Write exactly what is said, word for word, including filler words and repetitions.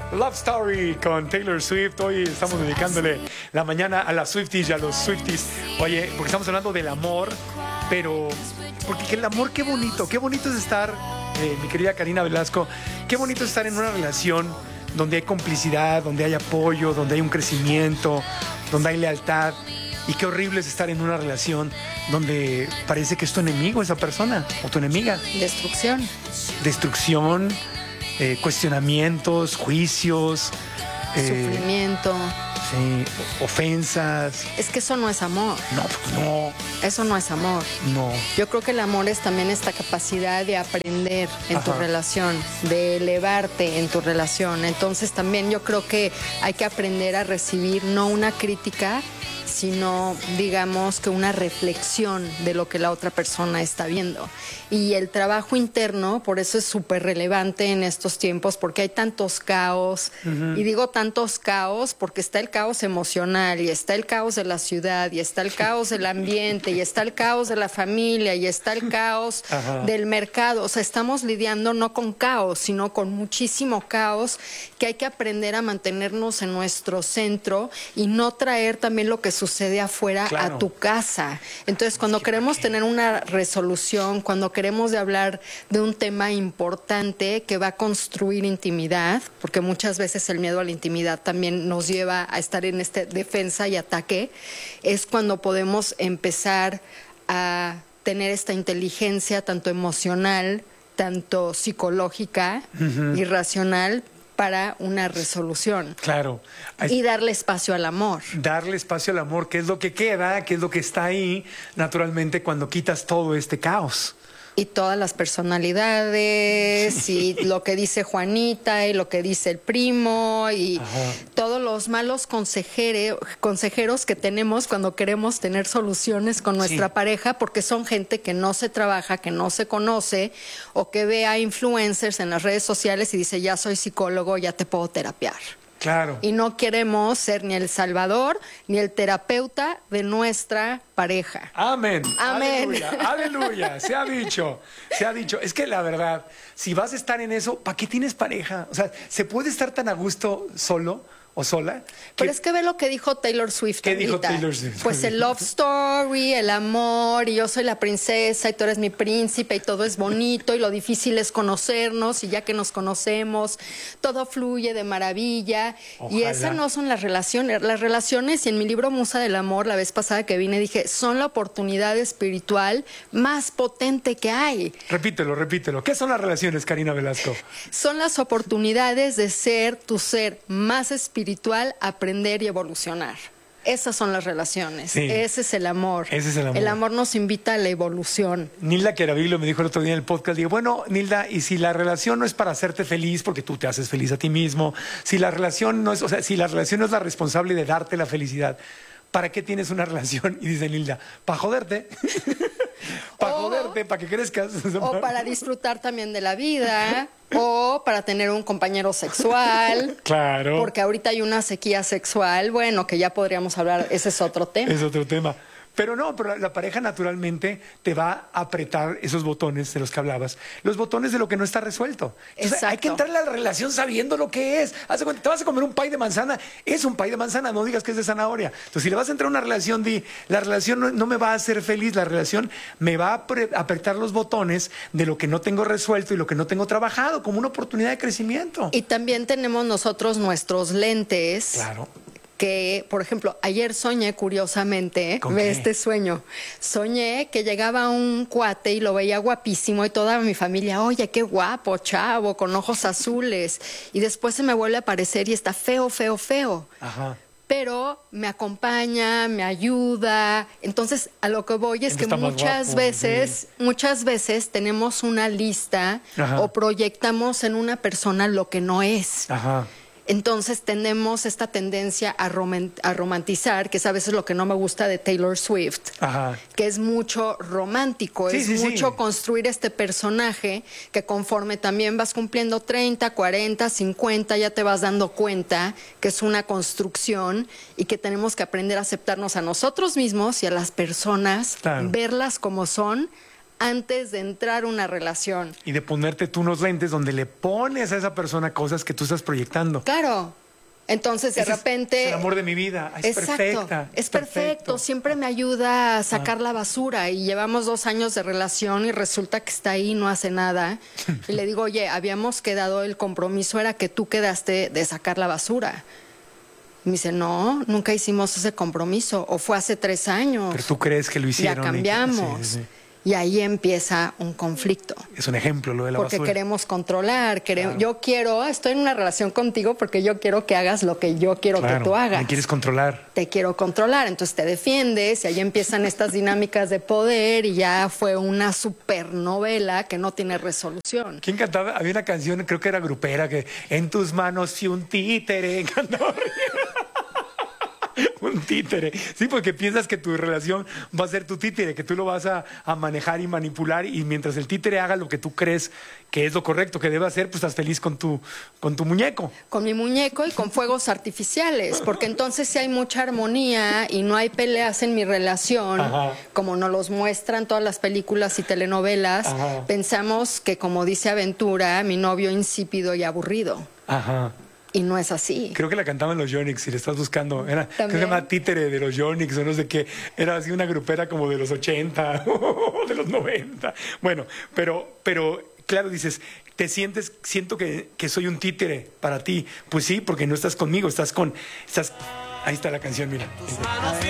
Love Story con Taylor Swift. Hoy estamos dedicándole la mañana a las Swifties y a los Swifties. Oye, porque estamos hablando del amor, pero porque el amor, qué bonito, qué bonito es estar, eh, mi querida Karina Velasco, qué bonito es estar en una relación donde hay complicidad, donde hay apoyo, donde hay un crecimiento, donde hay lealtad. Y qué horrible es estar en una relación donde parece que es tu enemigo esa persona o tu enemiga. Destrucción. Destrucción, eh, cuestionamientos, juicios. Eh, Sufrimiento. Sí, ofensas. Es que eso no es amor. No, pues no. Eso no es amor. No. Yo creo que el amor es también esta capacidad de aprender en Ajá. tu relación, de elevarte en tu relación. Entonces también yo creo que hay que aprender a recibir no una crítica, sino digamos que una reflexión de lo que la otra persona está viendo. Y el trabajo interno, por eso es súper relevante en estos tiempos, porque hay tantos caos, uh-huh. y digo tantos caos porque está el caos emocional, y está el caos de la ciudad, y está el caos del ambiente, y está el caos de la familia, y está el caos uh-huh. del mercado. O sea, estamos lidiando no con caos, sino con muchísimo caos, que hay que aprender a mantenernos en nuestro centro y no traer también lo que sucede afuera claro. a tu casa. Entonces, cuando queremos tener una resolución, cuando queremos de hablar de un tema importante que va a construir intimidad, porque muchas veces el miedo a la intimidad también nos lleva a estar en esta defensa y ataque, es cuando podemos empezar a tener esta inteligencia tanto emocional, tanto psicológica uh-huh. y racional, para una resolución. Claro. Y darle espacio al amor. Darle espacio al amor, que es lo que queda, que es lo que está ahí, naturalmente, cuando quitas todo este caos. Y todas las personalidades, sí. y lo que dice Juanita, y lo que dice el primo, y Ajá. todos los malos consejere, consejeros que tenemos cuando queremos tener soluciones con nuestra sí. pareja, porque son gente que no se trabaja, que no se conoce, o que ve a influencers en las redes sociales y dice, ya soy psicólogo, ya te puedo terapiar. Claro. Y no queremos ser ni el salvador ni el terapeuta de nuestra pareja. Amén. Amén. Aleluya. Aleluya. Se ha dicho. Se ha dicho. Es que la verdad, si vas a estar en eso, ¿para qué tienes pareja? O sea, ¿se puede estar tan a gusto solo o sola? Pero es que ve lo que dijo Taylor Swift. ¿Qué ahorita. dijo Taylor Swift? Pues el love story, el amor, y yo soy la princesa y tú eres mi príncipe y todo es bonito y lo difícil es conocernos y ya que nos conocemos, todo fluye de maravilla. Ojalá. Y esas no son las relaciones. Las relaciones, y en mi libro Musa del Amor, la vez pasada que vine, dije, son la oportunidad espiritual más potente que hay. Repítelo, repítelo. ¿Qué son las relaciones, Karina Velasco? Son las oportunidades de ser tu ser más espiritual, espiritual, aprender y evolucionar. Esas son las relaciones. Sí. Ese es el amor. Ese es el amor. El amor nos invita a la evolución. Nilda Queravilo me dijo el otro día en el podcast, digo, bueno, Nilda, y si la relación no es para hacerte feliz, porque tú te haces feliz a ti mismo, si la relación no es, o sea, si la relación no es la responsable de darte la felicidad, ¿para qué tienes una relación? Y dice Nilda, para joderte. Para joderte, para que crezcas. O para disfrutar también de la vida, o para tener un compañero sexual. Claro. Porque ahorita hay una sequía sexual, bueno, que ya podríamos hablar, ese es otro tema. Es otro tema. Pero no, pero la, la pareja naturalmente te va a apretar esos botones de los que hablabas, los botones de lo que no está resuelto. Entonces, hay que entrarle a la relación sabiendo lo que es. Haz de cuenta, te vas a comer un pay de manzana, es un pay de manzana, no digas que es de zanahoria. Entonces, si le vas a entrar a una relación, di, la relación no, no me va a hacer feliz, la relación me va a pre- apretar los botones de lo que no tengo resuelto y lo que no tengo trabajado, como una oportunidad de crecimiento. Y también tenemos nosotros nuestros lentes. Claro. Que, por ejemplo, ayer soñé, curiosamente, ve este sueño, soñé que llegaba un cuate y lo veía guapísimo y toda mi familia, oye, qué guapo, chavo, con ojos azules, y después se me vuelve a aparecer y está feo, feo, feo. Ajá. Pero me acompaña, me ayuda. Entonces, a lo que voy es Él que muchas guapo, veces, sí. muchas veces tenemos una lista Ajá. o proyectamos en una persona lo que no es. Ajá. Entonces tenemos esta tendencia a, rom a romantizar, que es a veces lo que no me gusta de Taylor Swift, Ajá. que es mucho romántico, sí, es sí, mucho sí. construir este personaje que conforme también vas cumpliendo treinta, cuarenta, cincuenta, ya te vas dando cuenta que es una construcción y que tenemos que aprender a aceptarnos a nosotros mismos y a las personas, claro. verlas como son, antes de entrar a una relación. Y de ponerte tú unos lentes donde le pones a esa persona cosas que tú estás proyectando. Claro. Entonces, de Ese repente... Es el amor de mi vida. Es Exacto, perfecta. es perfecto. Siempre me ayuda a sacar ah. la basura. Y llevamos dos años de relación y resulta que está ahí y no hace nada. Y le digo, oye, habíamos quedado, el compromiso era que tú quedaste de sacar la basura. Y me dice, no, nunca hicimos ese compromiso. O fue hace tres años. Pero tú crees que lo hicieron. Ya cambiamos. Y, sí, sí, sí. Y ahí empieza un conflicto. Es un ejemplo lo de la porque basura. Porque queremos controlar. Queremos, claro. Yo quiero, estoy en una relación contigo porque yo quiero que hagas lo que yo quiero claro. que tú hagas. Me quieres controlar. Te quiero controlar. Entonces te defiendes y ahí empiezan estas dinámicas de poder y ya fue una supernovela que no tiene resolución. ¿Quién cantaba? Había una canción, creo que era grupera, que en tus manos y un títere cantaba. Un títere. Sí, porque piensas que tu relación va a ser tu títere, que tú lo vas a, a manejar y manipular, y mientras el títere haga lo que tú crees que es lo correcto, que debe hacer, pues estás feliz con tu, con tu muñeco. Con mi muñeco y con fuegos artificiales, porque entonces si hay mucha armonía y no hay peleas en mi relación, ajá, como nos los muestran todas las películas y telenovelas, ajá, pensamos que, como dice Aventura, mi novio insípido y aburrido. Ajá. Y no es así. Creo que la cantaban los Yonix, si le estás buscando. Era, creo que se llama Títere de los Yonix, o no sé qué. Era así una grupera como de los ochenta, de los noventa. Bueno, pero, pero claro, dices, te sientes, siento que, que soy un títere para ti. Pues sí, porque no estás conmigo, estás con... estás. Ahí está la canción, mira.